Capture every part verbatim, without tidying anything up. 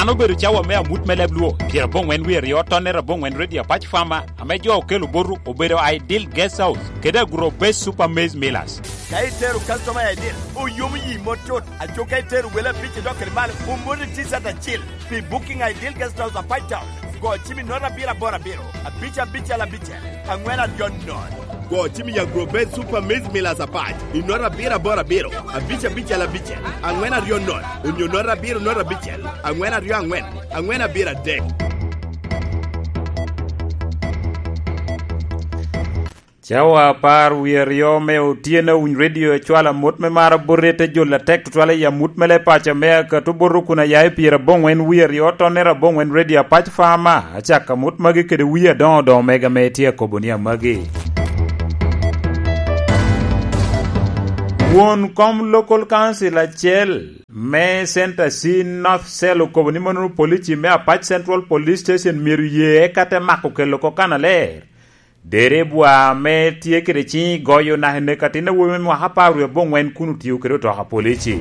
mano bedo chawa me amut melebluo pier bongwen wi rioto ne rabongwen radio patch farmer ame jo kelo boru obedo Ideal Guest House keda gro best super maize millers kaiteru customer Ideal o yomu yi motot a jo kaiteru wela pitch dokere mal umuri tisata chill fi booking Ideal Guest House a patch town go chimi nora bira bora biro a bicha bicha la bicha angwena don non go chimi ya gro best super maize millers a patch inora bira bora biro a bicha bicha la bicha angwena rion non unyo nora biro nora bicha angwena rio angwen angwena bira deck. Chawa par wirio me utiena un radio chwala mut me mara borete jola tek twala ya mut mele pacha me ka to boru kuna ya pira bongwen wirio to ne bongwen radio patch farmer achaka mut magi kede wiya don don mega me tie kobonia magi won kom local council a chel me center si north selo koboni monu police me patch central police station miru ye kate makko loko kanale dere bua me tie kerechi goyo na hene katina wo me hapa ru bongwen kunu tiu kero to ha police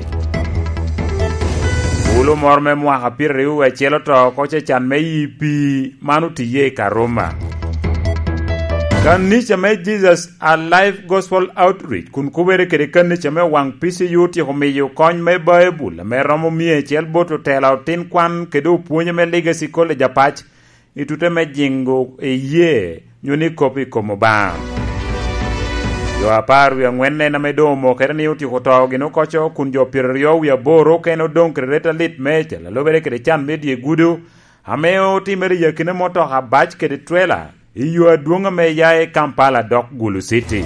ulo morme mo ha pirru e chelo to ko che chan me ipi manu tie karoma kan ni chame Jesus Alive Gospel Outreach kun kubere kere kan ni chame wang pisi yuti ho me yo kon me Bible me romo mie chel boto tela tin kwan kedo puonye me legacy college japach itute me jingo e ye nyoni kopi komo ba yo aparu ya ngwenne na medomo kere ni uti hoto gino kocho kun jo pirrio ya boro keno don kreta lit meche la lobere kere chan medie gudu ameo timeri ya kine moto ha batch kere trailer iyo aduonga me yae Kampala dok Gulu City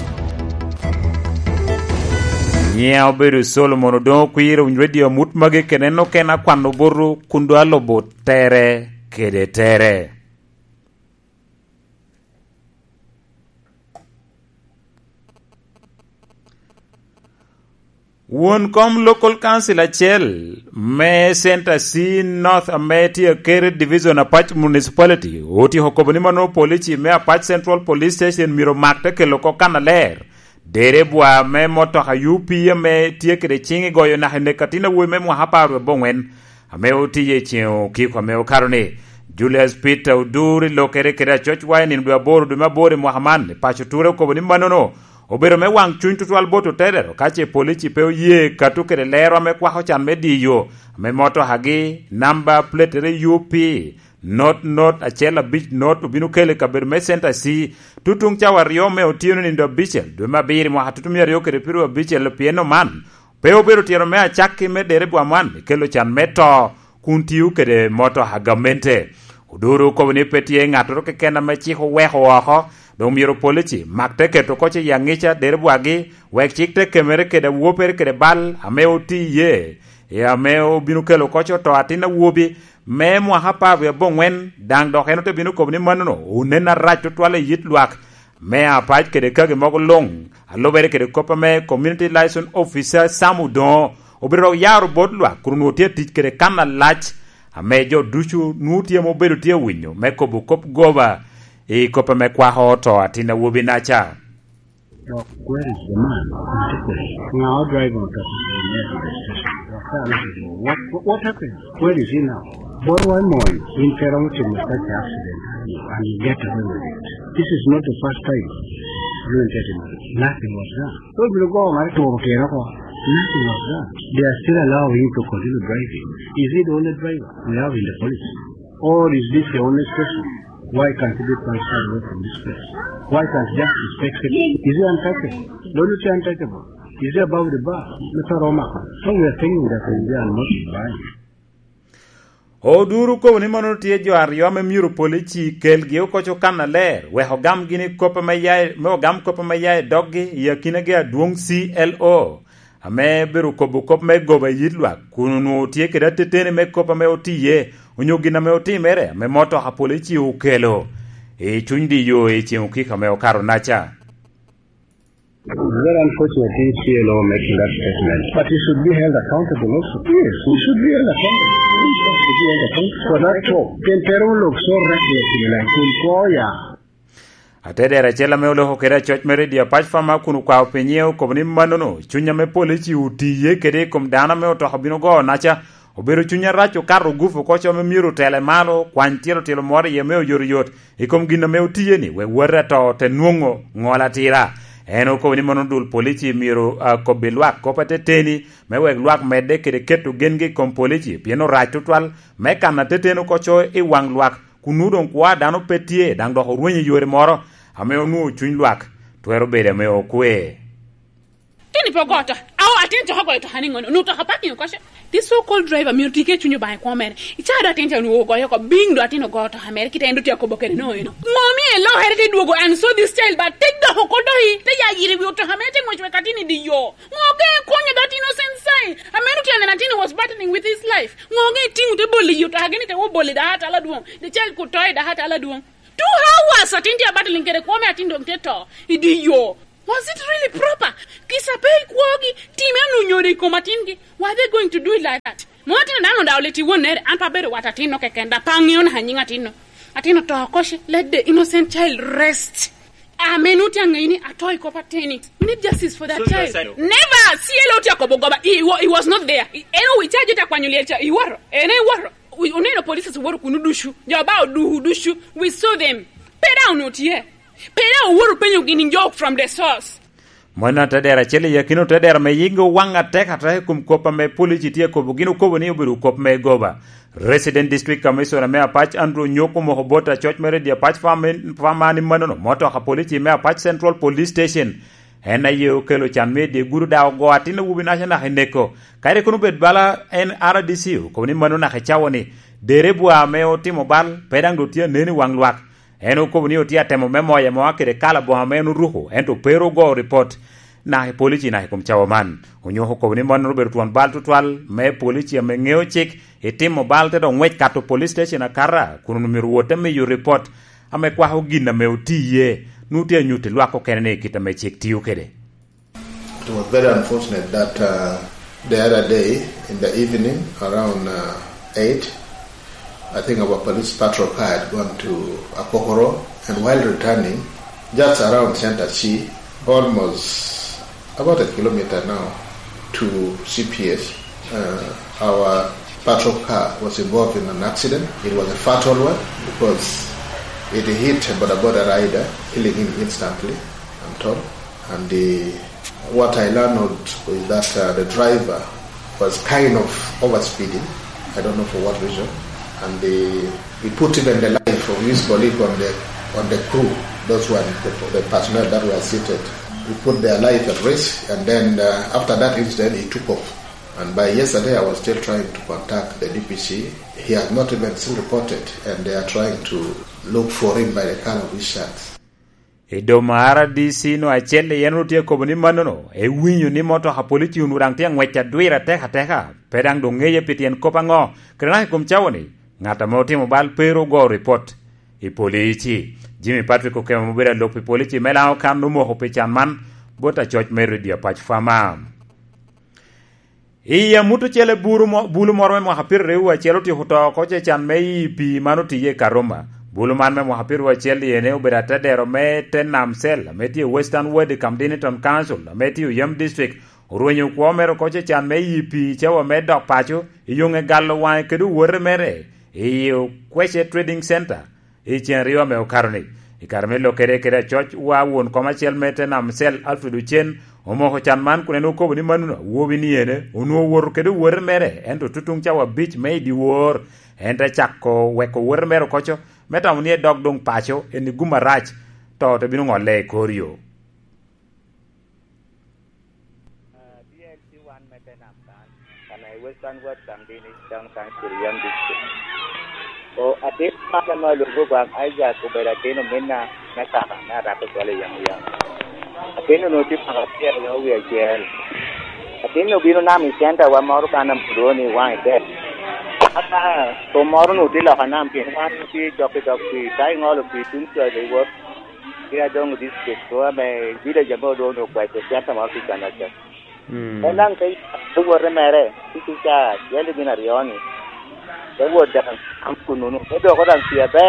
nyeo beru Solomon do kwiro radio mut mage keneno kena kwano boru kundu alobo tere kede tere won kom local council achel me center si north ametia kere division apach municipality oti hokoboni mano police me apach central police station miro makte ke loko kanaler dere bua me moto ha yupi me tie kere chingi goyo na hene katina we me haparu bongwen ame oti ye chio kiko me okarone Julius Peter Uduri lokere kere church wine in boru de mabore Muhammad pachuture koboni mano no obero me wang chuny tutwal boto terero kache polici pe ye katukere lero me kwa hochan me diyo me moto hagi number plate re U P not not achela beach not ubinu kele kaber me center si tutung chawa rio me otieno ni ndo bichel do mabiri mo hatutumia rio kere piru bichel pieno man pe obero tiero me achaki me dere bwa man kelo chan meto kuntiu kere moto hagamente uduru ko ni petie ngato ke kena me chi ho we ho ho do miro polici makte ke to koche yangicha der bwagi wek chikte kemere ke da woper ke bal ameo ti ye ya ameo binu kelo kocho to atina wobi me mo hapa we bongwen dang do heno to binu ko ni manno unena racho twale yitluak me apaj ke de kage mogo long allo bere ke de kopa me community liaison officer samudon obiro yaro bodlwa kurunu tie tik ke kana lach amejo duchu nutie mo bedo tie winyo me ko bu kop goba e kopa me kwa hoto atina wobi nacha. Look, where is the man? Now I'll drive on top of the what, what happened? Where is he now? What one more in Ferroti in such accident and you get away with it. This is not the first time you get him. Nothing was done. So we go on to nothing was done. They are still allowing him to continue driving. Is he the only driver we have in the police? Or is this the only station? Why can't he be transferred away from this place? Why can't justice take it? Is he untouchable? Don't you say untouchable? Is he above the bar? Mister Roma. So we are thinking that we are not blind. Oduru ko ni mano tie jo ario me miru polici kelgi o kocho kana ler we hogam gini kopa mayai me hogam kopa mayai doggi yakine ge aduong C L O ame beru kobu kop me goba yidlwa kunu tie ke datetene me kopa me otiye onyogina me otimere me moto ha polici ukelo e chundi yo e chiukika me okaro nacha. Very unfortunately, C L O making that statement. But he should be held accountable also. Yes, he should be held accountable. He should be held accountable for that talk. Can Peru look so reckless like Kunkoya? Atedera chela me olo hokera church meredia patch fama kunu kwa penyeo komni manono chunya me polici utiye kede kom dana me oto habino go nacha obero chunya racho karo gufu kocho me miro tele malo kwan tielo tielo moro ye me yor yot ikom gino me utiye ni we wara to te nuongo ngola tira eno ko ni monodul polisi miro uh, ko bilwak ko pate teni me we lwak mede kede ketu gengi kom polisi pieno racho twal me kana teteno kocho i wang lwak kunudon kwa dano petie dang do ruwenye yore moro ame onu chuny lwak twero bede me okwe Tini pogota. Aw atento hago to haningo no to hapaki ko this so called driver mi tike chunyo ba ko mere. Icha da atento no go yo ko bing do atino go to America kitendo ti ko bokere no no. Mommy e lo herete duogo and so this child but take the hokodo hi. Te ya yiri wi to America mo chwe katini di yo. Ngoge konyo that innocent sign. America and Latino was battling with his life. Ngoge tingu te boli yo to hageni te wo boli da hata ala duon. The child could toy da hata ala duon. Two hours atindi battling kere ko me atindo nteto. Idi yo. Was it really proper? Kisapei kwogi time anu nyori komatingi. Why are they going to do it like that? Motina dano da oleti wonere anpa bere watatino kekenda pangion hanyinga tino. Atino to koshi let the innocent child rest. Amenuti angini atoi kopateni. We need justice for that so child. Never see eloti akobogoba. He, he was not there. Eno we charge it kwanyuliacha. He waro. Ene waro. We oneno police waro kunudushu. Jaba du dushu. We saw them. Peda unotie. Pera wuru penyo gini joke from the source. Mwana tadera chele yakino tadera me yingo wanga teka tahe kumkopa me polisi tia kobo gino kobo ni ubiru kopa me goba. Resident District Commissioner me apach Andrew Nyoko mohobota church mere di apach famani manono moto ha polisi me apach Central Police Station. Hena ye okelo chan me di guru da go atina wubinasha na heneko. Kaire kunu bed bala N R D C kobo ni manona hechawani. Derebua me oti mobile pedang dotia neni wangluak. Eno ko ni otia temo memo ya mwakere kala bo amenu ruho ento pero go report na polisi na kom chawaman onyo ko ni mon Robert Wan Baltu twal me polisi me ngeo chik etimo balte do ngwech kato police station akara kunu numero wote me you report ame kwa ho gina me otiye nutie nyuti lwako kene kita me chik tiu kede. It was very unfortunate that uh, the other day in the evening around uh, eight I think our police patrol car had gone to Apohoro, and while returning, just around Center C, almost about a kilometer now to C P S, uh, our patrol car was involved in an accident. It was a fatal one because it hit a border border rider, killing him instantly, I'm told. And the, what I learned is that uh, the driver was kind of overspeeding. I don't know for what reason. And the, he put even the life of his colleague on the on the crew, those who are the, the personnel that were seated. He put their life at risk, and then uh, after that incident, he took off. And by yesterday, I was still trying to contact the D P C. He has not even still reported, and they are trying to look for him by the color of his shirts. Edomara D C no achele yenu tie koboni manono e winyu ni moto ha politi unurang tie ngwecha duira teka teka pedang dongeye pitien kopango kena kum chawoni ngata moti mobile pero go report e politi Jimmy Patrick ko mobile lopi politi melao kam no mo hope chanman bota church mere dia pach fama iya mutu chele buru mo bulu morme mo hapir rewa chelo ti hoto ko che chan mei pi manuti ye karoma Buluman me mohapir wa cheli ene uberata dero me tenamsel meti Western Ward Camdenton Council meti Yam District uruenyo kwa mero koche chan me yipi chewa me dok pacho iyunge gallo wa kedu wore mere iyo Kweshe Trading Center i chen riwa me ukaroni ikarme lo kere kere church wa won commercial me tenamsel alfudu chen omo chan man kunenu ko ni manuna wobi ni ene onu wor kedu wore mere ento tutung chawa beach me di wor enta chakko weko wore mere kocho Meta unie dog dong pacho eni guma rach to te binu ngole korio. D L C one mete namkan kana Western Ward Camdenton Council Yam District. O ate pala no lugo bang aja ko bera teno menna meta na rapo wale yang yang. Ateno no ti panga tier no we gel. Ateno binu nami center wa maru kanam drone wa ite. Ata tomorrow no dila kanam ke wan ti joke joke dai ngolo pi tun cha de wo ya dong this case so me vida jabo do no kwa se ta ma fi kana cha mm elang kai tu wo re mere ti cha yele bina rioni de wo da am kunu no do ko dan sia be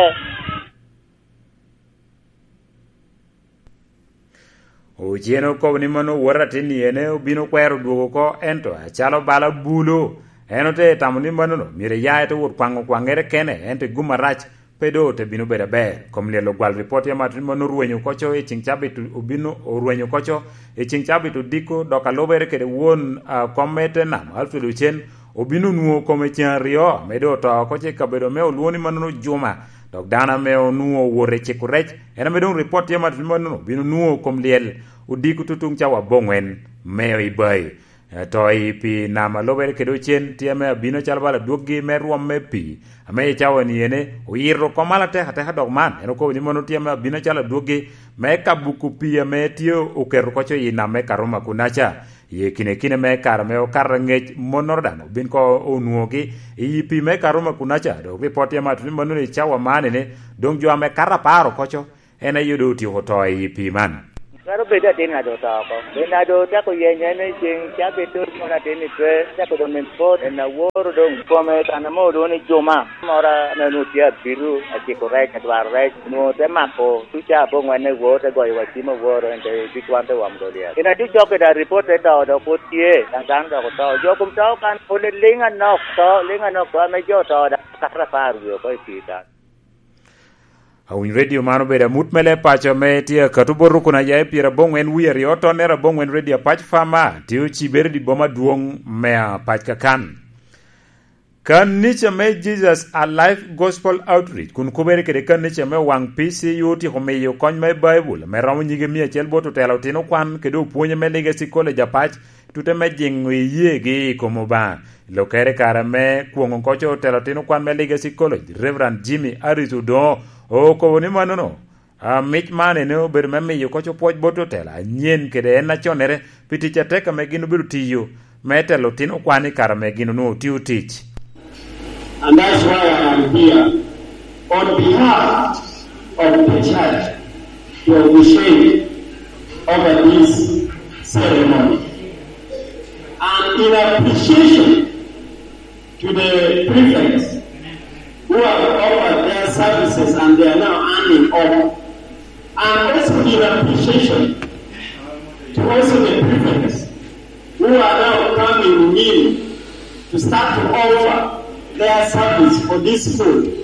o jeno ko ni mano warati ni ene bino kwero dugo ko ento achalo bala bulo enote tamoni manono mire yae to wot kwango kwangere kene ente gumarach pedo te bino beda ber komlielo gwal report ya matri mano ruenyo kocho e chingchabitu ubino ruenyo kocho e chingchabitu diko doka lobere kede won uh, komete nam alfu luchen obino nuo komechian rio medo to koche kabedo me oluoni manono juma dok dana me nuo wore chikurech ena medo report ya matri manono bino nuo komliel udiku tutung chawa bongwen meo ibai to ipi nama lobere kedo chen tiame bino chalbala duogi meruom me pi ame chawani ene uyiro komala te hata dogman eno ko ni mono tiame bino chala duogi me kabuku pi ame tio ukeru kocho ina me karoma kunacha ye kine kine me kar me okar ngech monordano bin ko onuogi ipi me karoma kunacha do report ya matri mono ni chawa mane ne dong jo ame karaparo kocho ena yudo ti hoto ipi man Pero beda tena do ta ko. Bena do ta ko yenya ne jing cha beto mona teni tre ta ko do men sport na woro do ko me kana mo do ni joma. Mora na no tia biru a ti ko rai ka dwar rai no te ma ko tu cha bo ngwan ne wo te go wa ti mo woro ente ti kwan te wam do dia. Ina ti jo ke da report te ta do ko tie dan dan do ko ta jo kum ta kan ko le linga no to linga no ko me jo to da ka ra par yo ko ti ta. Awin radio mano beda mutmele pacho me tia katuboru kuna jae pira bongwen wieri oto nera bongwen radio pach fama tiu chiberi di boma duong mea pach kakan. Kan nicha me Jesus Alive Gospel Outreach kun kuberi kede kan nicha me wang P C U ti home yo kony me Bible me ramu nyige mia chel boto tela tino kwan kede upuonye me legacy college apach tute me jingwe ye gi komo ba. Lo kere kara me kuongo kocho tela tino kwan me legacy college Reverend Jimmy Arizudo o ko ni manono a mich mane no ber meme yo ko poj boto tela nyen kede na chonere piti chateka me ginu biru tiyo metelo tino kwani kar me ginu no tiu teach. And that's why I am here on behalf of the church to officiate over this ceremony and in appreciation to the prefects who have offered their services and they are now earning up. And also in appreciation to also the prefects who are now coming in to start to offer their service for this food.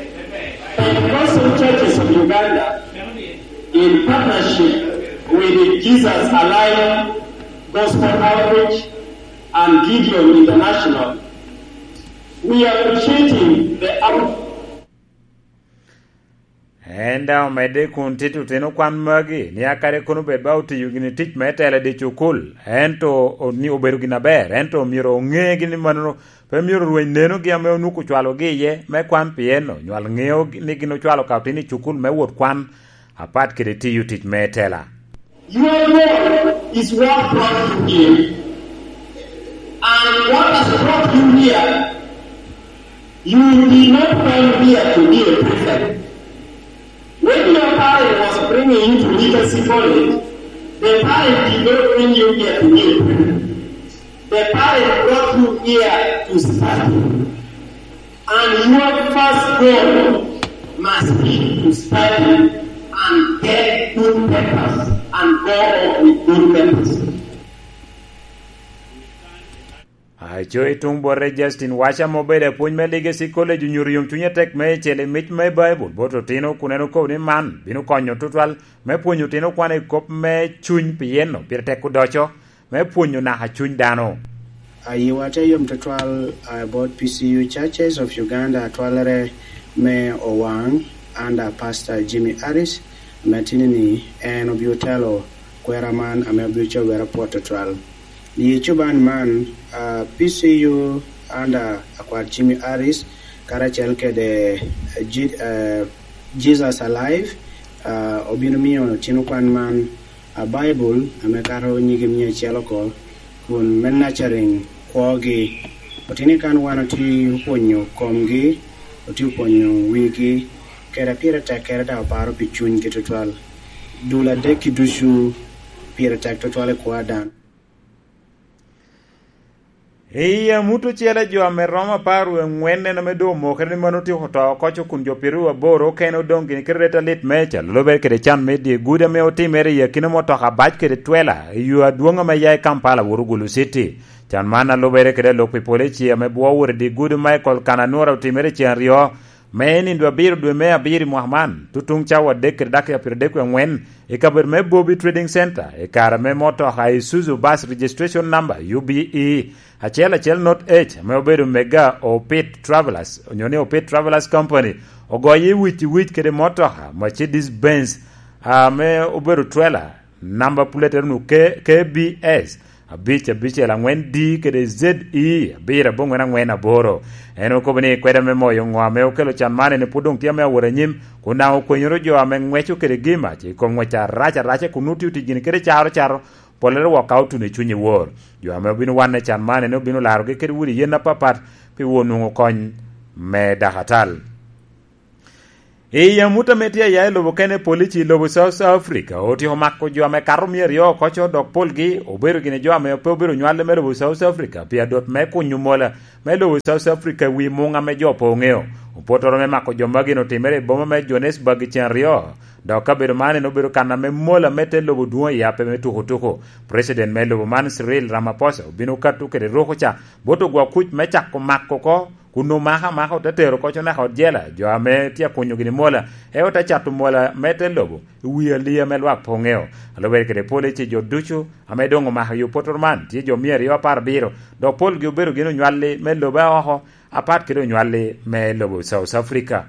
And also churches of Uganda, in partnership with the Jesus Alive Gospel Outreach and Gideon International, we are appreciating the out. Enda mede kun titu teno kwan magi ni akare kono be bauti yugini tich metele de chukul ento ni oberu gina ber ento miro ngegi ni manono pe miro ruwen neno gi ame onu ku chwalo gi ye me kwan pieno nywal ngeo ni gino chwalo ka tini chukul me wot kwan apat kede ti yu tich metela. Your Lord is what brought you here, and what has brought you here. You did not come here to be a prefect. When your parent was bringing you to literacy college, the parent did not bring you here to be a prefect. The parent brought you here to study. And your first goal must be to study and get good papers and go off with good papers. Acho itung bore Justin wacha mobile puny me legacy college nyuri yung tunye tek me chele mich me Bible boto tino kuneno ko ni man bino konyo tutwal me punyo tino kwane kop me chuny pieno pir tek kudocho me punyo na ha chuny dano. Ayiwate yom tutwal about P C U Churches of Uganda twalere me owang under Pastor Jimmy Harris metinini en obiotelo kweraman ame obiocho wera poto twal. Yichuban man uh, P C U under akwa Jimmy Harris karachel ke de uh, Jesus Alive uh, obinumio chinukwan man a Bible amekaro nyige mie chelo ko kun men nurturing kwogi otini kan wana ti ponyo komgi oti ponyo wiki kera pira ta kera da paro pichun kitotwal dula deki dushu pira ta totwale kwadan. Iya mutu chela jo ameroma paru ngwene na medo mokere manuti hoto kocho kun jo piru aboro keno dongi ni kireta lit mecha lobe kede chan medie guda me oti mere ya kino moto habaj kede twela yu aduonga me yai Kampala Urugulu City chan mana lobere kede lopi polici ame buo ure di gudu Michael Kananura utimere chian rio me ni ndwa biro dwe me abiri Muhammad tutung chawa dekre dake apir dekwe ngwen e kaber me Bobby Trading Center e kara me moto ha Isuzu bus registration number U B E achel achel not H me obedo mega Opit Travelers onyone Opit Travelers Company ogoye wich wich kede moto ha Mercedes Benz ame obedo trailer number plate nu K B S abiche abiche la ngwen D kede Z E bira bongo na ngwen aboro eno ko bani kweda me moyo ngwa me okelo chan mane ne pudong tia me wore nyim kuna okwenyoro jo ame ngwecho kede gima chi ko ngwecha racha racha kunuti uti gini kede charo charo polere walkout ne chunyi wor jo ame binu wane chan mane no binu laro ge kede wuri yena papat pi wonu kony me dahatal e ya muta metia ya lobo kene polici lobo South Africa oti homako jo ame karumier yo kocho dok polgi oberu gine jo ame pe oberu nywale me lobo South Africa pia dot me kunyumola me lobo South Africa wi munga me jo pongeo opotoro me mako jo magino timere boma me Johannesburg chenrio doka beru mane no beru kana me mola mete lobo duo ya pe me tuko tuko president me lobo man Cyril Ramaphosa binu katu kede roko cha boto gwa kuch me chako mako ko kuno maha maha tatero kocho na hodjela jo ame tia kunyo gini mola e ota chatu mola mete lobo uya liya melwak pongeo alo weke de pole che jo duchu ame dongo maha yu potorman tie jo mieri yo par biro do pol gyo beru gino nywale me lobo oho apat kido nywale me lobo South Africa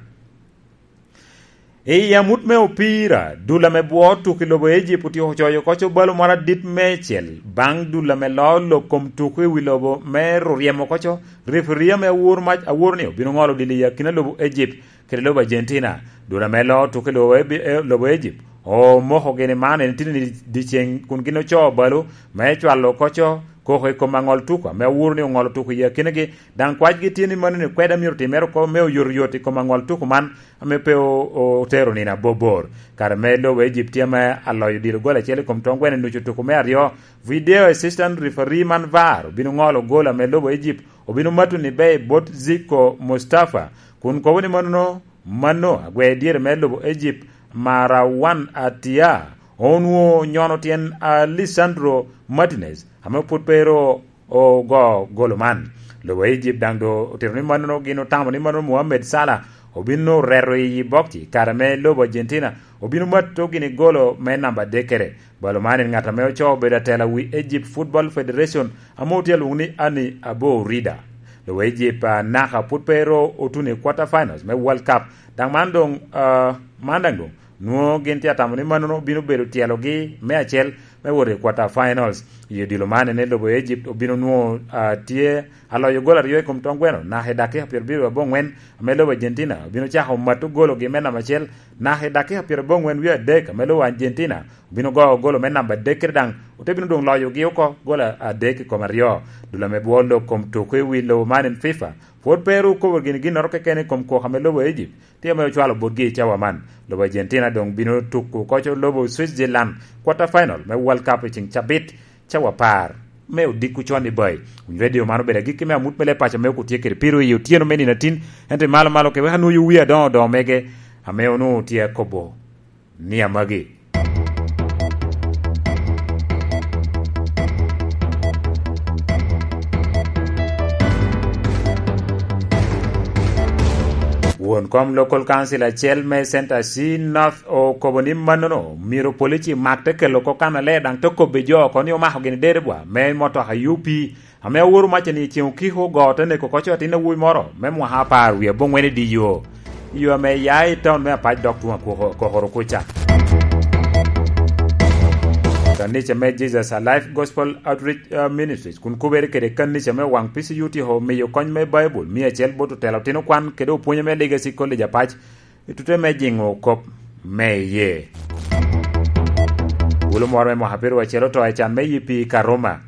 e ya mut me opira dula me buotu kilobo eji puti hochoyo kocho balo mara dit mechel bang dula me lolo kom tukwe wilobo me ruriemo kocho referia me awur mach awur ni bino ngolo dili ya kina lobo Egypt kile lobo Argentina dula me lo tukwe lobo Egypt o moho gene mane ntini di cheng kun kino cho balo me chwalo kocho ko ko mangol tuko me wurni ngol tuko ya kinege dan kwaj gi tini manene kweda mirti mero ko me yor yoti ko mangol tuko man ame pe o, o tero ni na bobor kar me lo Egyptia me aloy dir gola chele kom tongwene no tuko me ario video assistant referee man var binu ngolo gola me lo Egypt obinu matu ni be bot Ziko Mustafa kun ko woni manno manno agwe dir me lo Egypt Marawan Atia onwo nyono tien Alessandro Martinez ame put pero o go goloman lo Egypt dangdo terni manno gino tambo ni manno Mohamed Salah obino rero yi bokti karame lo Argentina obino matto gini golo me namba dekere balo mane ngata me cho beda tela wi Egypt Football Federation amotel uni ani abo rida lo Egypt uh, naka put pero otune quarter finals me World Cup dang mandong uh, mandang no genti atamni manno bino bedo tielo gi me achel me wore quarter finals ye dilo mane ne lobo Egypt obino no uh, tie alo yo gola riyo kom tongweno na hedake per biro bongwen me lobo Argentina bino chaho matu golo gi mena machel na hedake per bongwen wi dek me lobo Argentina bino go golo mena ba dekre dang ote bino dong loyo gi ko gola adek ko mario dula me bolo kom to ko wi lo mane FIFA for peru ko gini gini roke kene kom ko xame lobo Egypt tie me chwalo bodgi chawa man lobo Argentina dong bino tukku ko cho lobo Switzerland quarter final me World Cup ching chabit chawa par me odiku choni boy radio mano beda giki me amut mele pacha me ko tie kere piro yu tieno meni na tin ente malo malo ke hanu yu wia don don mege ame onu tie kobo ni amagi won kom local council a chel me center si north o koboni manono miro polici makte ke loko kana le dang to ko bejo ko ni o ma ho gene dere bwa me moto ha U P ame wuru ma cheni chiu ki ho gote ne ko ko choti na wi moro me mo ha par wi bo ngene di yo yo me yai ton me pa doctor ko ko horo ko cha kanniche me Jesus Alive Gospel Outreach uh, Ministries kun kubere kede kanniche me wang pisi yuti ho me yo kon me Bible mi achel boto telo tino kwan kede opunye me legacy college apach itute me jingo kop me ye ulo moro me mo haperu wachero to achan me yipi karoma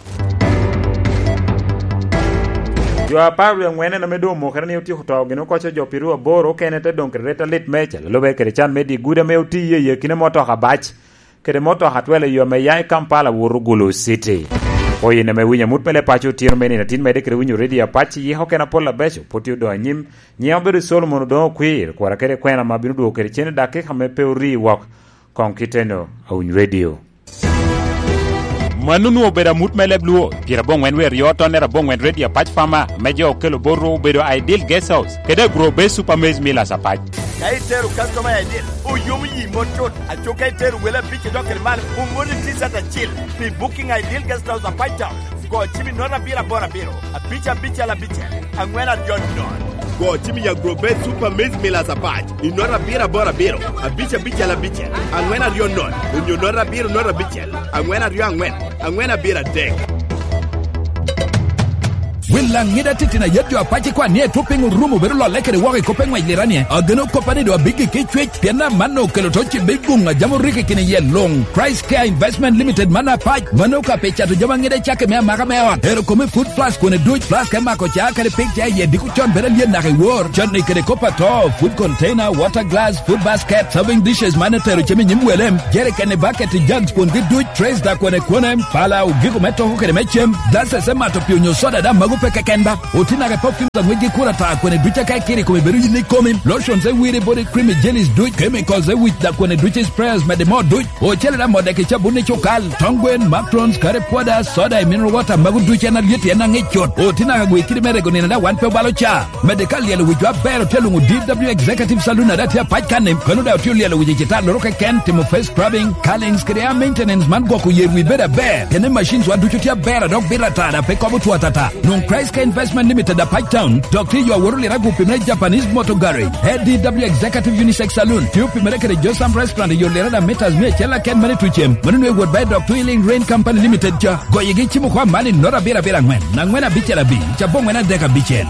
jo aparo ngwene na medo mo kerne uti to gino kocho jo piru boro kenete donk reta lit mecha lobe kede chan me di guda me uti ye ye kine moto habach kede moto hatwele yo me yai Kampala Wurugulu City oye ne me winya mutmele pacho tiro meni na tin mede kede winyo ready apachi ye hokena pola besho poti do anyim nyam beru Solomon do queer kwara kede kwena mabinu do kede chene dake hame peuri wak konkiteno au radio manunu obeda mut melebluo pira bongwen wer yoto ne rabongwen radio patch fama mejo kelo borro bedo ideal guest house kede grobe super maize mila sapach kai teru customer ideal o yomu yi motot a chokai teru wela biche dokel mal umoni tisata chill be booking ideal guest house a patch town go chimi nora bira bora biro a bicha bicha la bicha angwena John non go chimi ya grobe super maize mila sapach inora bira bora biro a bicha bicha la bicha angwena John non unyo nora biro nora bicha angwena rio angwena angwena bira dek Willa ngida titina yetu apache kwa nie tupingu rumu beru lo lekere waki kopengwa iliranie ageno kopani do bigi kichwech piana mano kelotochi bigunga jamu riki kini ye long Price Care Investment Limited mana pach mano ka pecha to jama ngida chake mea maka mea hero kome food plus kone duch plus kema kocha kare picture ye diku chon bere liye nake war chon ni kere kopa to food container water glass food basket serving dishes mana teru chemi nyimwelem jere kene bucket jugs kone duch trays da kone kone pala ugiku meto hukere mechem dasa sema topio nyosoda da magu peke kenba utina ke perfume za mwegi kura ta kone ducha kai kiri kome beru yini komi lotion ze wiri body cream jellies duch chemicals ze wich da kone ducha sprayers mede mo duch o chele da mode ke chabune chokal tongwen macrons kare poda soda mineral water magu ducha na lieti ena ngechot utina ka gwikiri mere goni na da one pe balo cha medical yele wijwa bero telungu D W Executive Saloon na dati ya pachkane kanu da utili yele wijikita loroke ken timo face scrubbing callings krea maintenance man goku yeru ibeda bear kene machines wa ducha tia bera dog bera tada pe kobu tuatata non Price Care Investment Limited at Pike Town. Doctor you are worried like Pimere Japanese Motor Garage. Head D W Executive Unisex Saloon. You Pimere Kere Josam Restaurant. You Lerada Metas Me Chela Ken Mani Tuchem. Manu would buy Doctor Healing Rain Company Limited. Go Yegi Chimukwa Mani Nora Bera Bera Ngwen. Nangwena Bichela Bi. Chabong Wena Deka Bichen.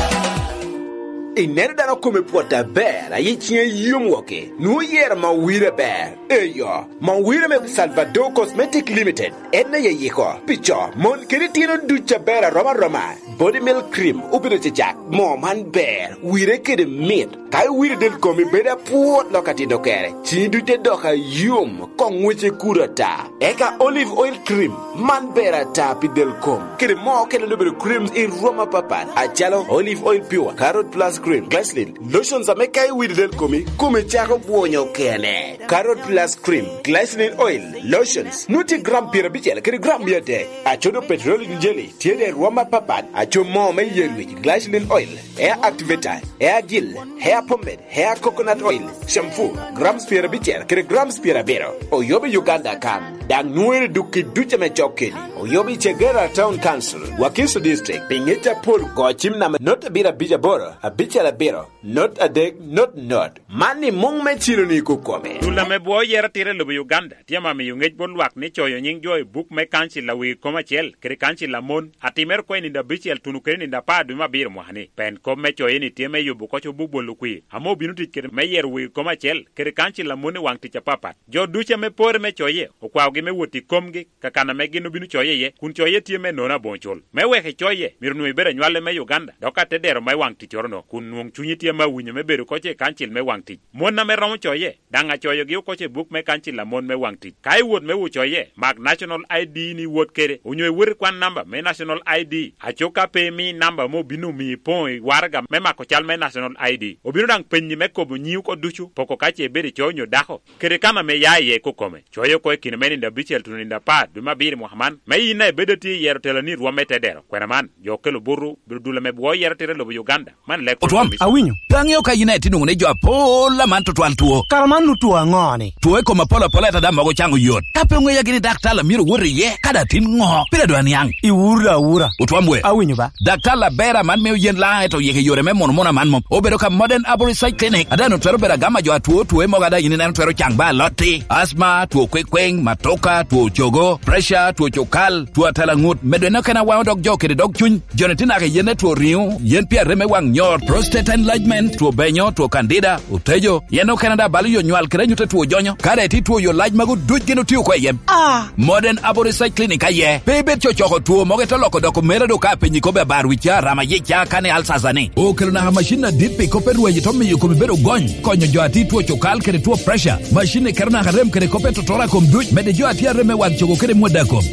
Inenda no come puota bera yichie yumwoke no yer ma wire bear eyo ma wire me Salvador Cosmetic Limited enne ye yiko picho mon kiritino ducha bera roma roma body milk cream ubiro chichak mo man bear wire kede meat kai wire del komi beda puot lokati dokere chi dute doka yum kongweche kurata eka olive oil cream man bera tapi del kom kede mo kede lubiro creams in roma papan achalo olive oil pure carrot plus cream glycerin lotions amekai with del komi kume chako buonyo kene carrot plus cream glycerin oil lotions nuti gram pira bichel kiri gram biate achodo petroleum jelly tiede roma papan acho mo me yerwi glycerin oil hair activator hair gel hair pomade hair coconut oil shampoo grams pira bichel kiri grams pira bero oyobi Uganda kam dang nuere duki duche me chokeni oyobi Chegera Town Council Wakiso District Pingeta Pur Gochim na not a bira bija boro a bichela bero not a deck not not mani mong me chiro ni kukome tula me boy yera tire lubu Uganda tiama me yungej bolwak ni choyo nying joy book me kanchi la wi koma chel kiri kanchi la mon atimer ko ni da bichel tunukere ni da pa du ma bir mo hani pen ko me choyo ni tieme yubu ko chubu bolukui amo binuti kiri me yer wi koma chel kiri kanchi la mon wang ti chapapa jo duche me por me choye o kwa gi me wuti komgi kakana me ginu binu choye ye kun choye tieme nona bonchol me weke choye mirnu ibere nywale me Uganda doka tedero me wang ti chorno kun nuong chunyi tiema winyo me beru koche kanchil me wang ti mon na me romo choye danga choyo gi koche book me kanchil la mon me wang ti kai wot me wu choye mag national I D ni wot kere unyo wir kwan number me national I D achoka pe mi number mo binu mi pon warga me mako chal me national I D obinu dang penyi me ko bunyi ko duchu poko kache beri chonyo dako kere kama me yaye ko kome choyo ko kin me nda bichel tunu nda pa du ma bir muhammad me ina bedeti yero telani ruwa tedero kwena man yo kelo buru bidula me boy yero tele lo Uganda man le ko awinyo tangyo ka United ngune jo apola man to twal tuo karaman nu tuo ngone tuo ko mapola pola ta dama go chango yot kape ngwe ya gini daktala miro wori ye kada tin ngo pira do anyang i wura wura utwamwe awinyo ba daktala bera man me yen la to yeke yore me mon mona man mom obedo ka modern aboricide clinic adano twero bera gama jo atuo tuo mo gada yini na twero changba lotti asma tuo kwekweng matoka tuo chogo pressure tuo chokal tuo talangut medo no kana wa dog jo kede dog chun jonetina ke yene tuo riu yen pia reme wang nyor prostate enlargement tuo benyo tuo candida utejo yeno Canada bali yo nywal kere nyute tuo jonyo kare ti tuo yo laj magu duj gino tiyo kwa yem ah modern aboricide clinic aye bebe cho choko tuo moge to loko doko mere do ka penyi ko be barwicha rama yicha kane alsazani o kelo na machine dipi ko peru ye to mi ko bero gon konyo jo ati tuo chokal kere tuo pressure machine kere na harem kere ko peto tora kom duj mede jo ati reme wag choko kere modako joneti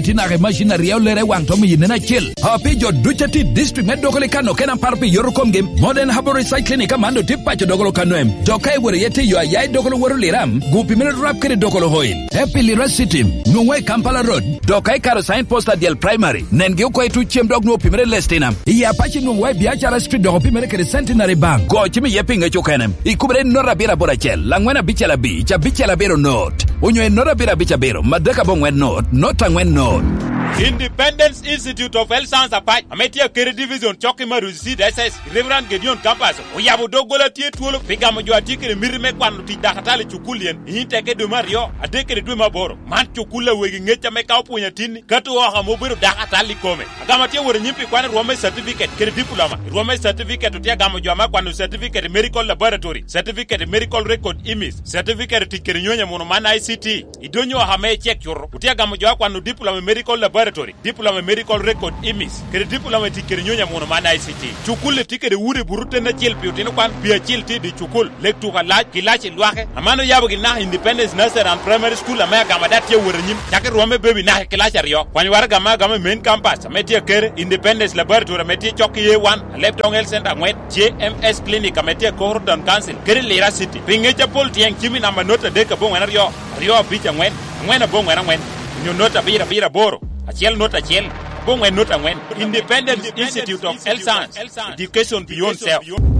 tinare machinery olere wang to mi nena chill happy jo duchati district med dogole kano kena parpi yorokom game modern habo recycling kamando tipacho dogolo kanoem to kai wore yete yo ayai dogolo woro liram gupi min rap kere dogolo hoil happy lira city nuwe Kampala road do kai karo sign poster del primary nenge ko etu chem dog no pimere lestinam ya pachi nuwe biachara street do pimere kere centenary bank go chimi yepinga chokenem ikubre nora bira borachel langwena bichala bi cha bichala bero not onyo nora bira bicha bero madaka bongwen not not angwen not Independence Institute of Health Science Apai ametia kere division choki maruzi S S Reverend Gideon Campus oyabu dogola tie tuolo piga mo jwati kere mirme kwanu ti dakatale chukulien yinteke de Mario adekere de maboro man chukula wegi ngecha me ka opunya tini katu wa ha mobiro dakatale kome agama tie wore nyimpi kwani rome certificate kere diploma rome certificate tia gamo jwama kwanu certificate medical laboratory certificate medical record image certificate tikere nyonya mono mana I C T idonyo ha me check yoro tia gamo jwa kwanu diploma medical laboratory diploma medical record imis kere diploma tikere nyonya mono mana I C T chukule tikere wure burute na chel piotene kwan pia chel ti di chukul lektu ka laj kilache lwache amano yabo gina Independence Nursery and Primary School amaya gama dat ye wure nyim chake rome baby na kilache rio kwani wara gama gama main campus ametia kere Independence Laboratory ametia choki ye one Leptong Health Center ngwet J M S Clinic ametia Cohorton Council kere Lira City pingecha pol tiang chimi na manota deka bongwena rio rio bicha ngwen ngwena bongwena ngwen nyonota bira bira boro Achiel not achiel, bong en not angwen. Independent Institute of Health Science, Education Beyond Self.